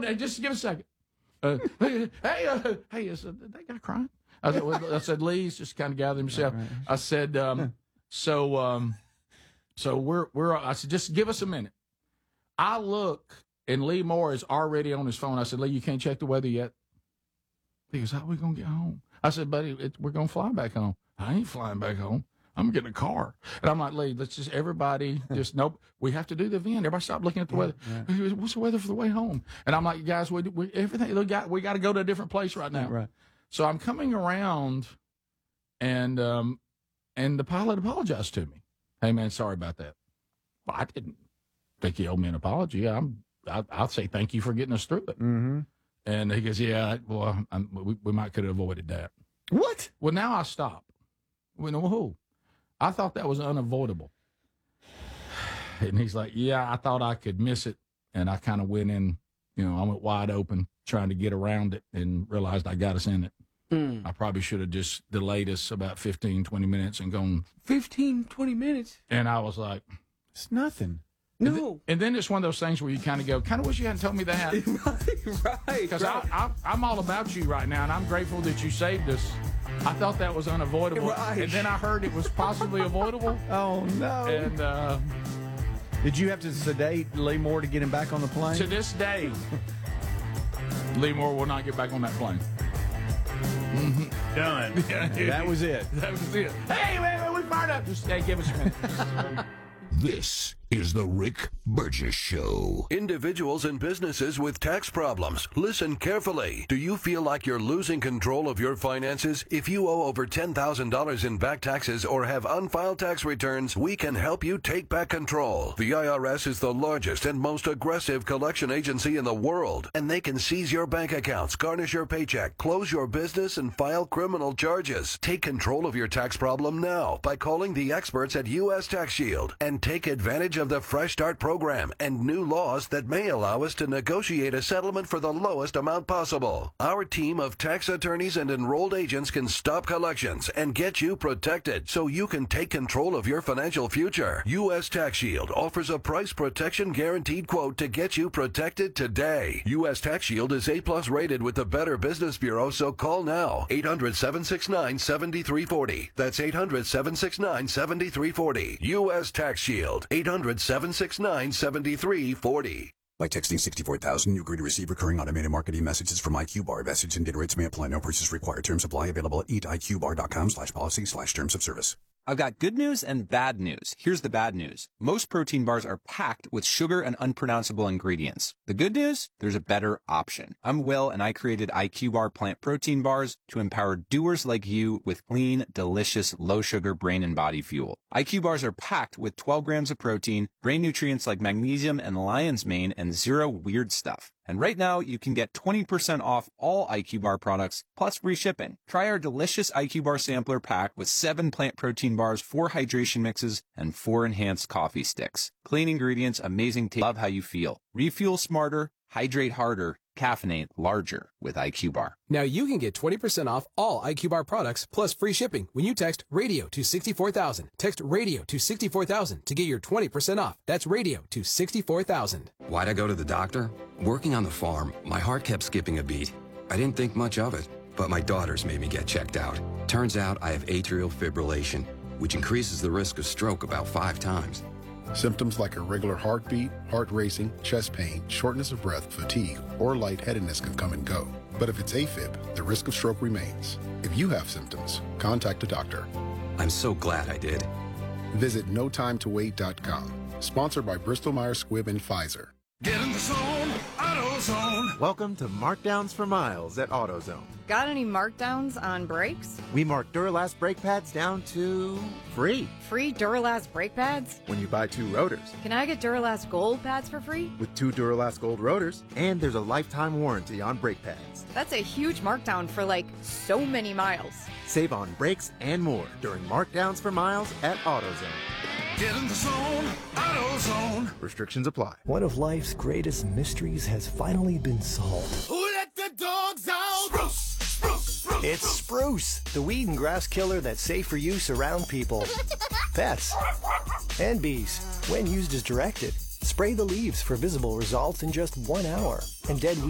down. Just give us a second. Hey, is that guy crying? I said, Lee's just kind of gathered himself. Right. I said, so I said, just give us a minute. I look, and Lee Moore is already on his phone. I said, Lee, you can't check the weather yet? He goes, how are we going to get home? I said, buddy, we're going to fly back home. I ain't flying back home. I'm getting a car. And I'm like, Lee, let's just, everybody, just, nope, we have to do the event. Everybody stop looking at the weather. Yeah. What's the weather for the way home? And I'm like, guys, we got to go to a different place right now. Right. So I'm coming around, and the pilot apologized to me. Hey, man, sorry about that. Well, I didn't think he owed me an apology. I'll say thank you for getting us through it. Mm-hmm. And he goes, yeah, well, we might could have avoided that. What? Well, now I stop. Whoa. I thought that was unavoidable. And he's like, yeah, I thought I could miss it. And I kind of went in, I went wide open trying to get around it and realized I got us in it. I probably should have just delayed us about 15, 20 minutes and gone. 15, 20 minutes? And I was like, it's nothing. No. And then it's one of those things where you kind of wish you hadn't told me that. Right. Because I'm all about you right now, and I'm grateful that you saved us. I thought that was unavoidable. Right. And then I heard it was possibly avoidable. Oh, no. And did you have to sedate Lee Moore to get him back on the plane? To this day, Lee Moore will not get back on that plane. Done. That was it. That was it. Hey, man, we fired up. Just give us a minute. This is the Rick Burgess Show. Individuals and businesses with tax problems, listen carefully. Do you feel like you're losing control of your finances? If you owe over $10,000 in back taxes or have unfiled tax returns, we can help you take back control. The IRS is the largest and most aggressive collection agency in the world, and they can seize your bank accounts, garnish your paycheck, close your business, and file criminal charges. Take control of your tax problem now by calling the experts at U.S. Tax Shield and take advantage of the Fresh Start program and new laws that may allow us to negotiate a settlement for the lowest amount possible. Our team of tax attorneys and enrolled agents can stop collections and get you protected so you can take control of your financial future. U.S. Tax Shield offers a price protection guaranteed quote to get you protected today. U.S. Tax Shield is A+ rated with the Better Business Bureau, so call now. 800-769-7340. That's 800-769-7340. U.S. Tax Shield. 800-769-7340. By texting 64,000, you agree to receive recurring automated marketing messages from IQBar. Message and data rates may apply. No purchase required. Terms apply. Available at eatiqbar.com/policy/terms of service. I've got good news and bad news. Here's the bad news. Most protein bars are packed with sugar and unpronounceable ingredients. The good news? There's a better option. I'm Will, and I created IQBar plant protein bars to empower doers like you with clean, delicious, low-sugar brain and body fuel. IQ bars are packed with 12 grams of protein, brain nutrients like magnesium and lion's mane, and zero weird stuff. And right now, you can get 20% off all IQ Bar products, plus free shipping. Try our delicious IQ Bar sampler pack with 7 plant protein bars, 4 hydration mixes, and 4 enhanced coffee sticks. Clean ingredients, amazing taste. Love how you feel. Refuel smarter, hydrate harder, caffeinate larger with IQ Bar. Now you can get 20% off all IQ Bar products, plus free shipping when you text RADIO to 64,000. Text RADIO to 64,000 to get your 20% off. That's RADIO to 64,000. Why'd I go to the doctor? Working on the farm, my heart kept skipping a beat. I didn't think much of it, but my daughters made me get checked out. Turns out I have atrial fibrillation, which increases the risk of stroke about 5 times. Symptoms like irregular heartbeat, heart racing, chest pain, shortness of breath, fatigue, or lightheadedness can come and go. But if it's AFib, the risk of stroke remains. If you have symptoms, contact a doctor. I'm so glad I did. Visit notimetowait.com. Sponsored by Bristol Myers Squibb and Pfizer. Get in the zone, AutoZone. Welcome to Markdowns for Miles at AutoZone. Got any markdowns on brakes? We mark Duralast brake pads down to free. Free Duralast brake pads? When you buy 2 rotors. Can I get Duralast Gold pads for free? With 2 Duralast Gold rotors, and there's a lifetime warranty on brake pads. That's a huge markdown for so many miles. Save on brakes and more during Markdowns for Miles at AutoZone. Get in the zone, AutoZone. Restrictions apply. One of life's greatest mysteries has finally been solved. Who let the dogs out? Spruce, spruce, spruce. It's Spruce, the weed and grass killer that's safe for use around people, pets, and bees. When used as directed, spray the leaves for visible results in just 1 hour. And dead weeds